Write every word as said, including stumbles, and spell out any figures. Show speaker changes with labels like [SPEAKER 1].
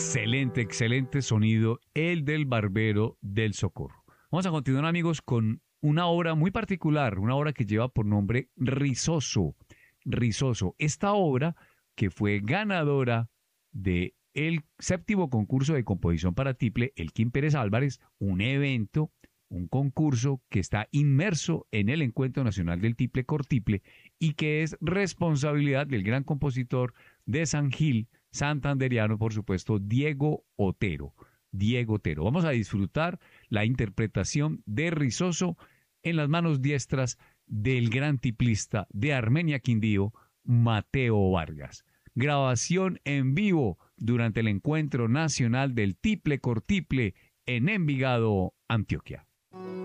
[SPEAKER 1] Excelente, excelente sonido, el del Barbero del Socorro. Vamos a continuar, amigos, con una obra muy particular, una obra que lleva por nombre Rizoso. Rizoso. Esta obra, que fue ganadora de el séptimo concurso de composición para tiple Elkin Pérez Álvarez, un evento, un concurso que está inmerso en el Encuentro Nacional del Tiple Cortiple y que es responsabilidad del gran compositor de San Gil, santanderiano, por supuesto, Diego Otero. Diego Otero. Vamos a disfrutar la interpretación de Rizoso en las manos diestras del gran tiplista de Armenia Quindío, Mateo Vargas. Grabación en vivo durante el Encuentro Nacional del Tiple Cortiple en Envigado, Antioquia.